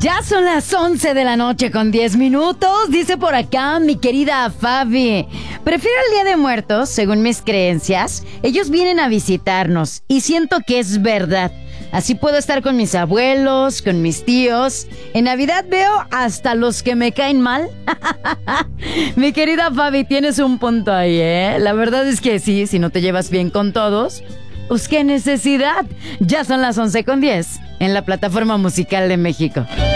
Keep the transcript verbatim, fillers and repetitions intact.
Ya son las once de la noche con diez minutos, dice por acá mi querida Fabi. Prefiero el Día de Muertos, según mis creencias. Ellos vienen a visitarnos y siento que es verdad. Así puedo estar con mis abuelos, con mis tíos. En Navidad veo hasta los que me caen mal. Mi querida Fabi, tienes un punto ahí, ¿eh? La verdad es que sí, si no te llevas bien con todos, pues qué necesidad. Ya son las once con diez en la plataforma musical de México.